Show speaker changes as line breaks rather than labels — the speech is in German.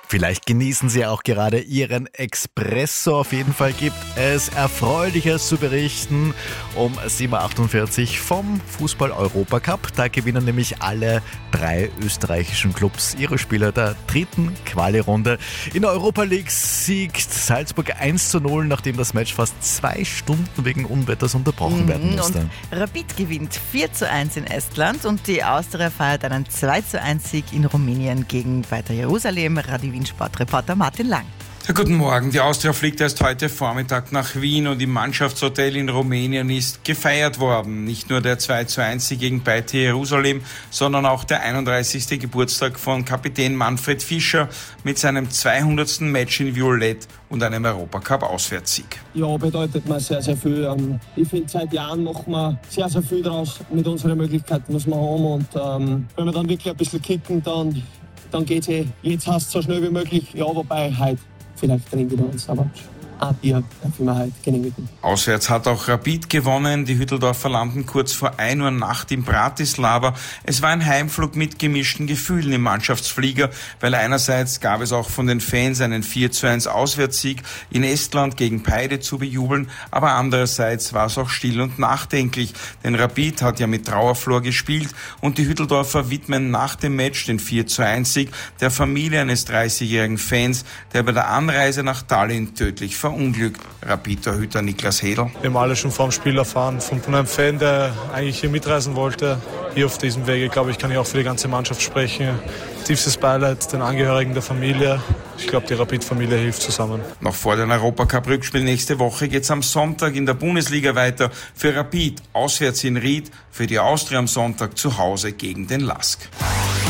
Vielleicht genießen Sie auch gerade Ihren Espresso. Auf jeden Fall gibt es Erfreuliches zu berichten um 7.48 Uhr vom Fußball-Europacup. Da gewinnen nämlich alle 3 österreichischen Clubs ihre Spieler der dritten Quali-Runde. In der Europa League siegt Salzburg 1:0, nachdem das Match fast 2 Stunden wegen Unwetters unterbrochen werden musste.
Und Rapid gewinnt 4:1 in Estland und die Austria feiert einen 2:1-Sieg in Rumänien gegen Weiter Jerusalem. Radio Wien Sportreporter Martin Lang.
Ja, guten Morgen. Die Austria fliegt erst heute Vormittag nach Wien und im Mannschaftshotel in Rumänien ist gefeiert worden. Nicht nur der 2:1 gegen Weiter Jerusalem, sondern auch der 31. Geburtstag von Kapitän Manfred Fischer mit seinem 200. Match in Violett und einem Europacup-Auswärtssieg.
Ja, bedeutet mir sehr, sehr viel. Ich finde, seit Jahren machen wir sehr, sehr viel draus mit unseren Möglichkeiten, was wir haben. Und wenn wir dann wirklich ein bisschen kicken, dann geht's eh. Jetzt hast du so schnell wie möglich. Ja, wobei heute vielleicht trinken wir uns, aber ein Bier dürfen wir heute genehmigen.
Auswärts hat auch Rapid gewonnen. Die Hütteldorfer landen kurz vor 1 Uhr Nacht in Bratislava. Es war ein Heimflug mit gemischten Gefühlen im Mannschaftsflieger, weil einerseits gab es auch von den Fans einen 4:1 Auswärtssieg in Estland gegen Peide zu bejubeln, aber andererseits war es auch still und nachdenklich, denn Rapid hat ja mit Trauerflor gespielt und die Hütteldorfer widmen nach dem Match den 4:1-Sieg der Familie eines 30-jährigen Fans, der bei der Anreise nach Tallinn tödlich verunglückt. Rapid-Torhüter Niklas Hedl.
Wir haben alle schon vor dem Spiel erfahren, von einem Fan, der eigentlich hier mitreisen wollte. Hier auf diesem Wege, glaube ich, kann ich auch für die ganze Mannschaft sprechen. Tiefstes Beileid den Angehörigen der Familie. Ich glaube, die Rapid-Familie hilft zusammen. Noch vor dem Europacup-Rückspiel nächste Woche geht es am Sonntag in der Bundesliga weiter. Für Rapid auswärts in Ried, für die Austria am Sonntag zu Hause gegen den LASK.